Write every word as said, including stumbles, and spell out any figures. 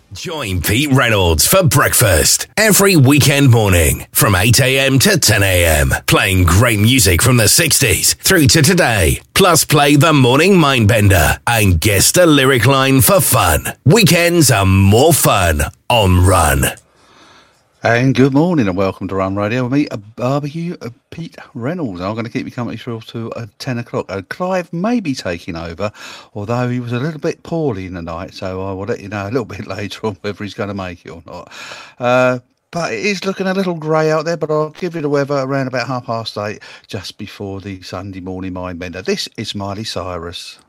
Join Pete Reynolds for breakfast every weekend morning from eight a.m. to ten a.m. Playing great music from the sixties through to today. Plus play the Morning Mindbender and guess a lyric line for fun. Weekends are more fun on Run. And good morning and welcome to Run Radio with me, a barbecue, uh, Pete Reynolds. I'm going to keep you company through to uh, ten o'clock. Uh, Clive may be taking over, although he was a little bit poorly in the night, so I will let you know a little bit later on whether he's going to make it or not. Uh, but it is looking a little grey out there, but I'll give you the weather around about half past eight, just before the Sunday morning Mindbender. This is Miley Cyrus.